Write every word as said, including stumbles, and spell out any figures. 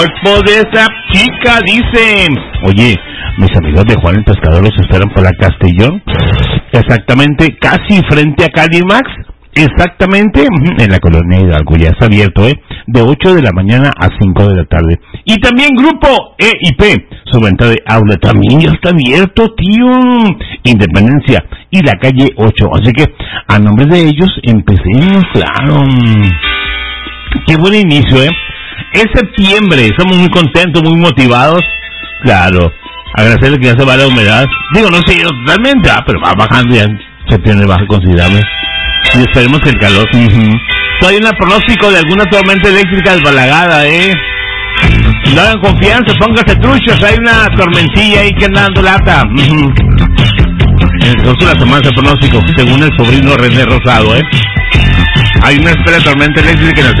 cuerpo de esa chica, dice. Oye, mis amigos de Juan el Pescador los esperan por la Castellón. Exactamente, casi frente a Calimax. Exactamente, en la colonia Hidalgo. Ya está abierto, ¿eh? De ocho de la mañana a cinco de la tarde. Y también Grupo E y P, su venta de aula también ya está abierto, tío. Independencia y la calle ocho. Así que, a nombre de ellos, empecemos, claro. Qué buen inicio, ¿eh? Es septiembre, estamos muy contentos, muy motivados. Claro, agradecerle que ya se va la humedad. Digo, no sé, totalmente, ah, pero va bajando ya. Septiembre baja considerable. Y esperemos que el calor. Uh-huh. Todavía hay un pronóstico de alguna tormenta eléctrica desbalagada, ¿eh? No hagan confianza, pónganse truchos. Hay una tormentilla ahí que anda dando lata. Uh-huh. En el curso de la semana de pronóstico, según el sobrino René Rosado, ¿eh? Hay una espera de tormenta eléctrica en el